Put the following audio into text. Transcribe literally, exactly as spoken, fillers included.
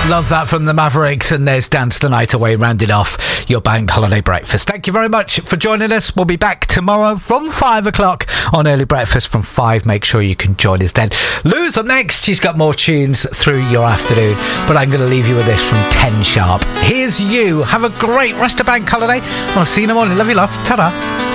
Love that from the Mavericks, and there's Dance the Night Away, rounded off your bank holiday breakfast. Thank you very much for joining us. We'll be back tomorrow from five o'clock on Early Breakfast from five. Make sure you can join us then. Lou's up next. She's got more tunes through your afternoon, but I'm going to leave you with this from ten sharp. Here's You. Have a great rest of bank holiday. I'll see you in the morning. Love you lots. Ta-da.